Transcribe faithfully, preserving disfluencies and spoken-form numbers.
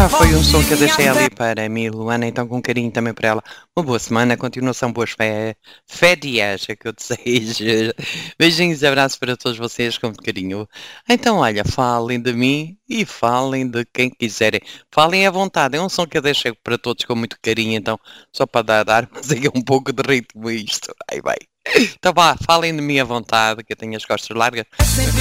Ah, foi um som que eu deixei ali para mim, Luana, então com carinho também para ela. Uma boa semana, continuação, boas fé, férias, é que eu desejo. Beijinhos e abraços para todos vocês com muito carinho. Então, olha, falem de mim e falem de quem quiserem. Falem à vontade, é um som que eu deixei para todos com muito carinho, então, só para dar, dar mas é um pouco de ritmo isto. Ai, vai. Então vá, falem de mim à vontade, que eu tenho as costas largas.